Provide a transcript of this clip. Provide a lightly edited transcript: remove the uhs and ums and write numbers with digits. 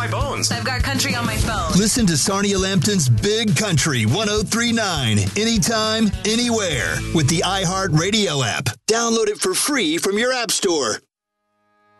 my bones. I've got country on my phone. Listen to Sarnia Lampton's Big Country 103.9 anytime, anywhere with the iHeartRadio app. Download it for free from your app store.